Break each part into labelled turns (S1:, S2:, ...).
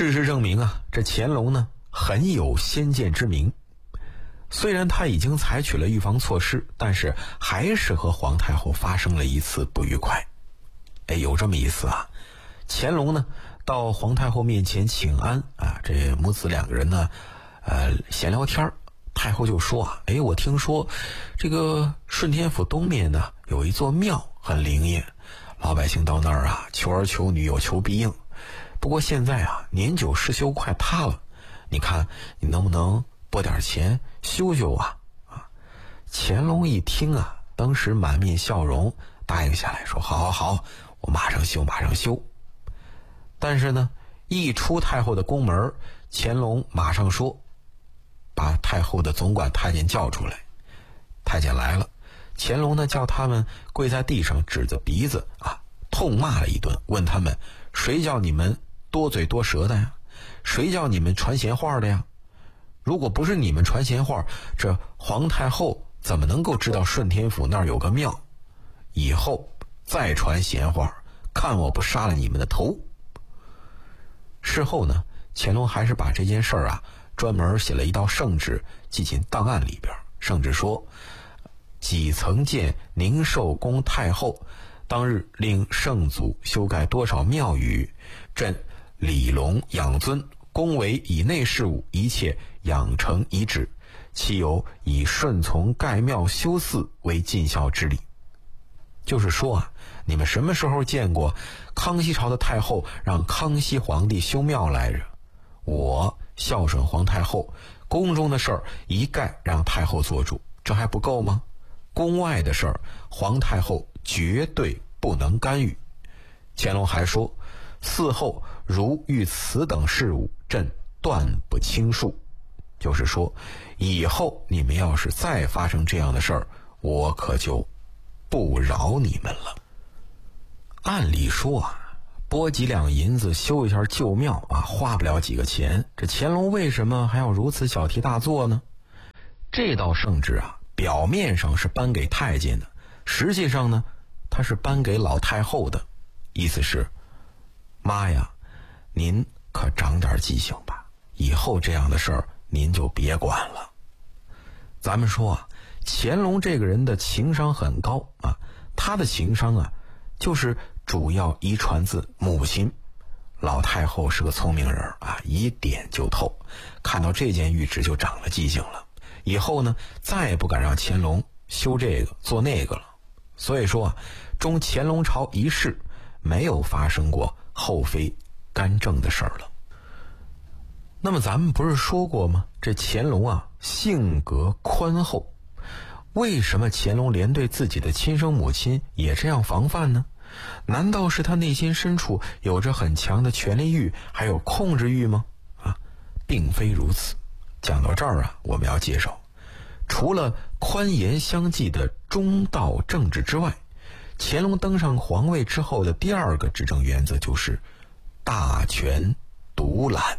S1: 事实证明啊，这乾隆呢很有先见之明。虽然他已经采取了预防措施，但是还是和皇太后发生了一次不愉快。有这么一次啊，乾隆呢到皇太后面前请安啊，这母子两个人呢闲聊天，太后就说啊，我听说这个顺天府东面呢有一座庙很灵验，老百姓到那儿啊求儿求女有求必应。不过现在啊年久失修快塌了，你看你能不能拨点钱修修啊？乾隆一听啊，当时满面笑容，答应下来说好好好，我马上修马上修。但是呢一出太后的宫门，乾隆马上说把太后的总管太监叫出来。太监来了，乾隆呢叫他们跪在地上，指着鼻子啊痛骂了一顿，问他们谁叫你们多嘴多舌的呀？谁叫你们传闲话的呀？如果不是你们传闲话，这皇太后怎么能够知道顺天府那儿有个庙？以后再传闲话，看我不杀了你们的头。事后呢，乾隆还是把这件事儿啊专门写了一道圣旨，记进档案里边。圣旨说，己曾见宁寿宫太后当日令圣祖修改多少庙宇，朕礼隆养尊，恭维以内事务，一切养成遗旨，其有以顺从盖庙修祀为尽孝之礼。就是说啊，你们什么时候见过康熙朝的太后让康熙皇帝修庙来着？我孝顺皇太后，宫中的事儿一概让太后做主，这还不够吗？宫外的事儿，皇太后绝对不能干预。乾隆还说，嗣后如遇此等事务，朕断不轻恕。就是说，以后你们要是再发生这样的事儿，我可就不饶你们了。按理说啊，拨几两银子修一下旧庙啊，花不了几个钱，这乾隆为什么还要如此小题大做呢？这道圣旨啊，表面上是颁给太监的，实际上呢，他是颁给老太后的，意思是，妈呀，您可长点记性吧，以后这样的事儿您就别管了。咱们说啊，乾隆这个人的情商很高啊，他的情商啊，就是主要遗传自母亲。老太后是个聪明人啊，一点就透，看到这件谕旨就长了记性了，以后呢再也不敢让乾隆修这个做那个了。所以说啊，中乾隆朝一世没有发生过后妃干政的事儿了。那么咱们不是说过吗？这乾隆啊性格宽厚，为什么乾隆连对自己的亲生母亲也这样防范呢？难道是他内心深处有着很强的权力欲还有控制欲吗？并非如此。讲到这儿啊，我们要介绍，除了宽严相济的中道政治之外，乾隆登上皇位之后的第二个执政原则就是大权独揽。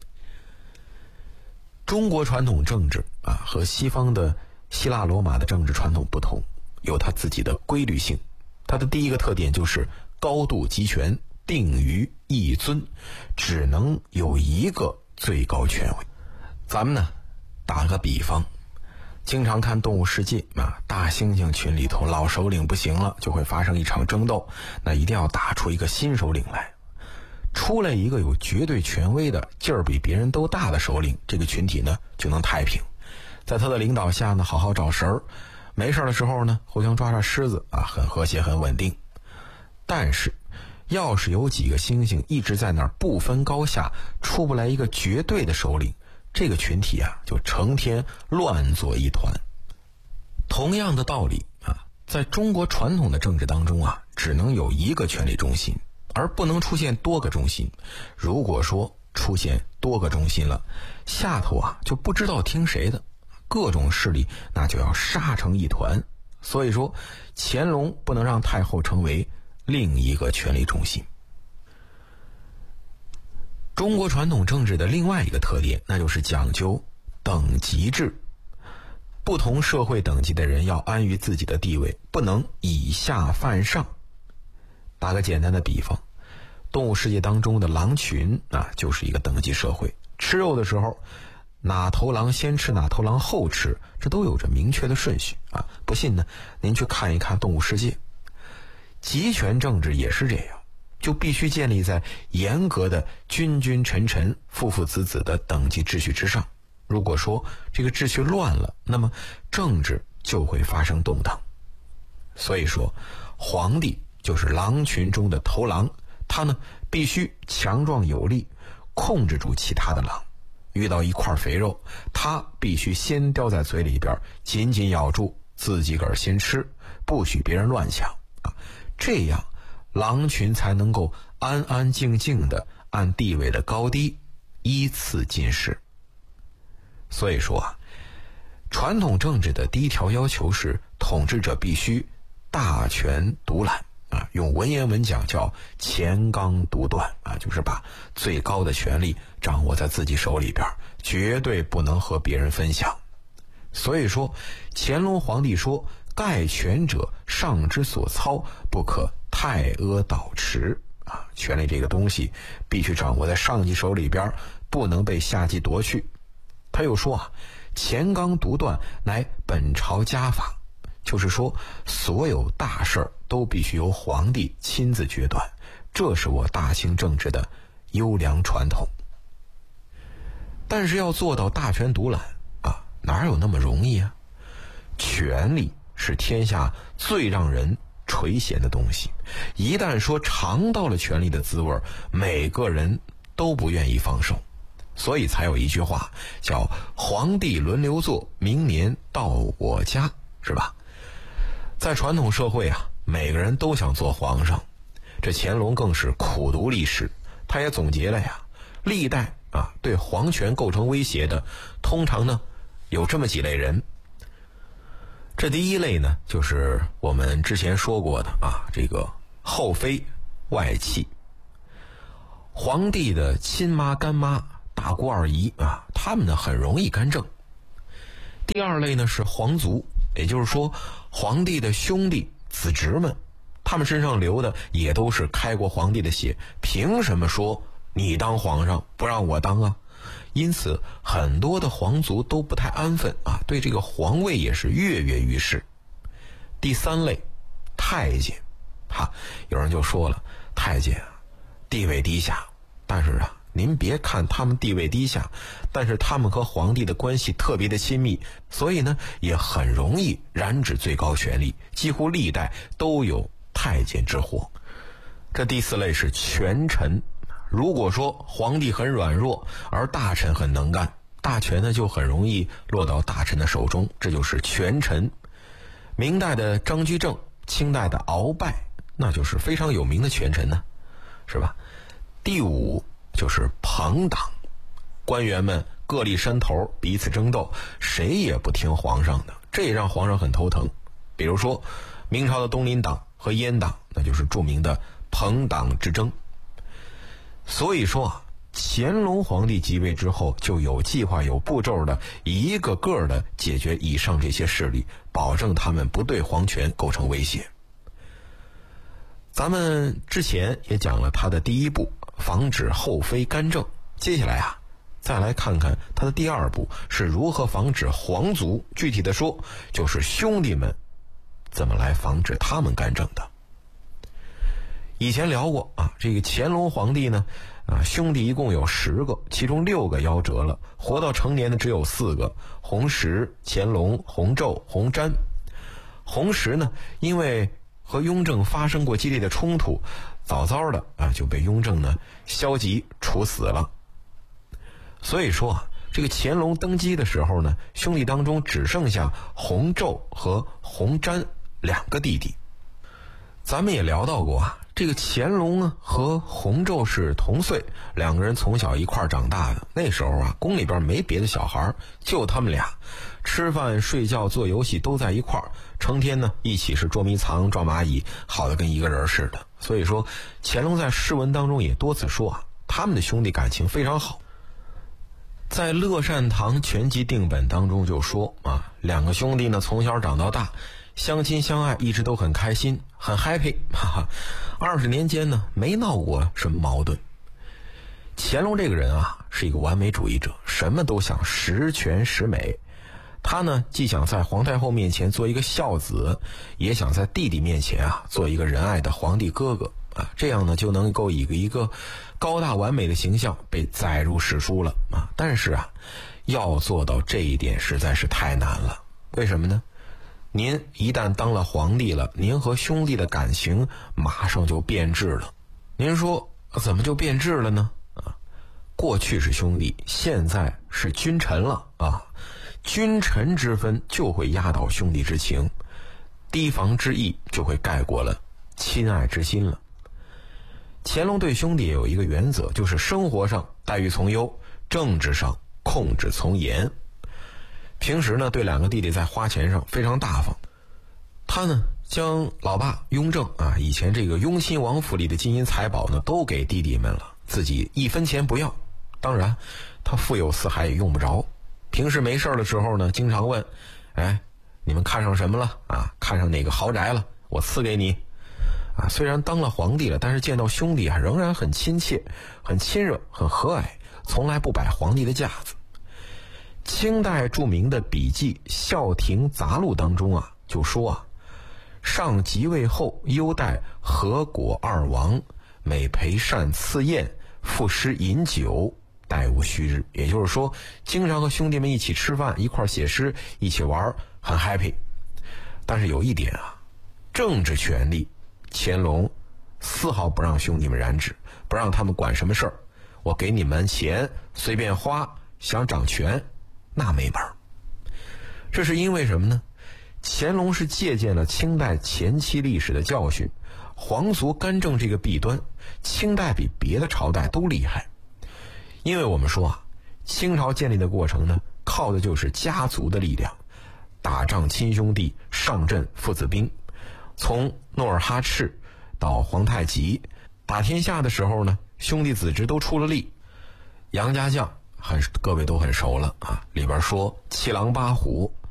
S1: 中国传统政治啊和西方的希腊罗马的政治传统不同，有它自己的规律性。它的第一个特点就是高度集权，定于一尊，只能有一个最高权威。咱们呢打个比方，经常看动物世界啊，大猩猩群里头老首领不行了，就会发生一场争斗，那一定要打出一个新首领来，出来一个有绝对权威的劲儿比别人都大的首领，这个群体呢就能太平。在他的领导下呢，好好找食儿，没事的时候呢互相抓抓虱子啊，很和谐很稳定。但是要是有几个猩猩一直在那儿不分高下，出不来一个绝对的首领，这个群体啊就成天乱作一团。同样的道理啊，在中国传统的政治当中啊，只能有一个权力中心，而不能出现多个中心。如果说出现多个中心了，下头啊就不知道听谁的，各种势力那就要杀成一团。所以说乾隆不能让太后成为另一个权力中心。中国传统政治的另外一个特点，那就是讲究等级制。不同社会等级的人要安于自己的地位，不能以下犯上。打个简单的比方， 动物世界当中的狼群啊，就是一个等级社会。吃肉的时候，哪头狼先吃，哪头狼后吃，这都有着明确的顺序啊。不信呢，您去看一看动物世界。集权政治也是这样，就必须建立在严格的君君臣臣、父父子子的等级秩序之上。如果说这个秩序乱了，那么政治就会发生动荡。所以说，皇帝就是狼群中的头狼，他呢必须强壮有力，控制住其他的狼。遇到一块肥肉，他必须先叼在嘴里边，紧紧咬住，自己个儿先吃，不许别人乱抢啊。这样狼群才能够安安静静的按地位的高低依次进食。所以说啊，传统政治的第一条要求是统治者必须大权独揽啊，用文言文讲叫乾纲独断啊，就是把最高的权力掌握在自己手里边，绝对不能和别人分享。所以说，乾隆皇帝说，盖权者上之所操，不可太阿蹈持啊，权力这个东西必须掌握在上级手里边，不能被下级夺去。他又说啊，乾纲独断乃本朝家法，就是说所有大事都必须由皇帝亲自决断，这是我大清政治的优良传统。但是要做到大权独揽啊，哪有那么容易啊？权力是天下最让人垂涎的东西，一旦说尝到了权力的滋味，每个人都不愿意放手。所以才有一句话叫皇帝轮流坐，明年到我家，是吧？在传统社会啊，每个人都想做皇上，这乾隆更是苦读历史，他也总结了呀，历代啊对皇权构成威胁的，通常呢有这么几类人。这第一类呢，就是我们之前说过的啊，这个后妃外戚，皇帝的亲妈干妈、大姑二姨啊，他们呢很容易干政。第二类呢是皇族，也就是说皇帝的兄弟子侄们，他们身上流的也都是开国皇帝的血，凭什么说你当皇上不让我当啊？因此很多的皇族都不太安分啊，对这个皇位也是跃跃欲试。第三类太监有人就说了，太监啊地位低下，但是啊您别看他们地位低下，但是他们和皇帝的关系特别的亲密，所以呢也很容易染指最高权力，几乎历代都有太监之祸。这第四类是权臣，如果说皇帝很软弱，而大臣很能干，大权呢就很容易落到大臣的手中，这就是权臣。明代的张居正，清代的鳌拜，那就是非常有名的权臣呢，是吧？第五就是朋党，官员们各立山头，彼此争斗，谁也不听皇上的，这也让皇上很头疼。比如说明朝的东林党和阉党，那就是著名的朋党之争。所以说啊，乾隆皇帝即位之后，就有计划有步骤的一个个的解决以上这些势力，保证他们不对皇权构成威胁。咱们之前也讲了他的第一步，防止后妃干政。接下来啊，再来看看他的第二步是如何防止皇族，具体的说就是兄弟们怎么来防止他们干政的。以前聊过啊，这个乾隆皇帝呢兄弟一共有10个，其中6个夭折了，活到成年的只有4个，弘时、乾隆、弘昼、弘瞻。弘时呢，因为和雍正发生过激烈的冲突，早早的就被雍正呢消极处死了。所以说啊，这个乾隆登基的时候呢，兄弟当中只剩下弘昼和弘瞻2个弟弟。咱们也聊到过啊，这个乾隆呢和弘昼是同岁，2个人从小一块长大的。那时候啊，宫里边没别的小孩，就他们俩，吃饭睡觉做游戏都在一块儿，成天呢一起是捉迷藏抓蚂蚁，好的跟一个人似的。所以说乾隆在诗文当中也多次说啊，他们的兄弟感情非常好。在乐善堂全集定本当中就说啊，2个兄弟呢从小长到大， 相亲相爱，一直都很开心，很 happy， 哈哈。20年间呢，没闹过什么矛盾。乾隆这个人啊，是一个完美主义者，什么都想十全十美。他呢，既想在皇太后面前做一个孝子，也想在弟弟面前啊，做一个仁爱的皇帝哥哥啊，这样呢，就能够以一个高大完美的形象被载入史书了啊。但是啊，要做到这一点实在是太难了。为什么呢？您一旦当了皇帝了，您和兄弟的感情马上就变质了。您说怎么就变质了呢？啊，过去是兄弟，现在是君臣了啊。君臣之分就会压倒兄弟之情，提防之意就会盖过了亲爱之心了。乾隆对兄弟有一个原则，就是生活上待遇从优，政治上控制从严。平时呢，对两个弟弟在花钱上非常大方。他呢，将老爸雍正啊，以前这个雍亲王府里的金银财宝呢，都给弟弟们了，自己1分钱不要。当然，他富有四海也用不着。平时没事的时候呢，经常问：“哎，你们看上什么了啊？看上哪个豪宅了？我赐给你。”啊，虽然当了皇帝了，但是见到兄弟啊，仍然很亲切、很亲热、很和蔼，从来不摆皇帝的架子。清代著名的笔记《孝亭杂录》当中啊，就说啊：“上即位后，优待何果2王，每陪膳赐宴，赋诗饮酒。”待无虚日，也就是说，经常和兄弟们一起吃饭，一块写诗，一起玩，很 happy。但是有一点啊，政治权力，乾隆丝毫不让兄弟们染指，不让他们管什么事儿。我给你们钱随便花，想掌权那没门儿。这是因为什么呢？乾隆是借鉴了清代前期历史的教训，皇族干政这个弊端，清代比别的朝代都厉害。因为我们说啊，清朝建立的过程呢，靠的就是家族的力量，打仗亲兄弟，上阵父子兵。从努尔哈赤到皇太极，打天下的时候呢，兄弟子侄都出了力。杨家将各位都很熟了啊，里边说七狼八虎，